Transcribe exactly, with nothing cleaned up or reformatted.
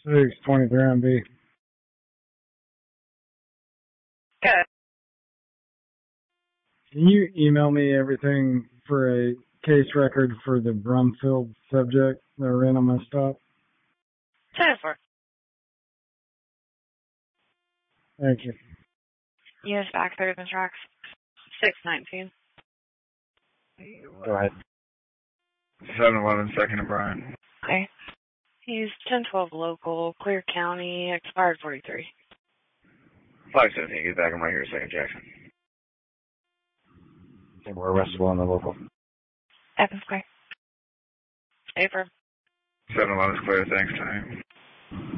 six twenty-three on B. Okay. Can you email me everything for a case record for the Brumfield subject that ran on my stop? ten four. Thank you. U S back third in tracks. six nineteen. Go ahead. seven eleven, second and Brian. Okay. He's ten twelve local, Clear County, expired forty-three. five seventeen, get back. I'm right here, second Jackson. Okay, we're arrestable on the local. Evans Square. Affirm. seven eleven is clear, thanks, time.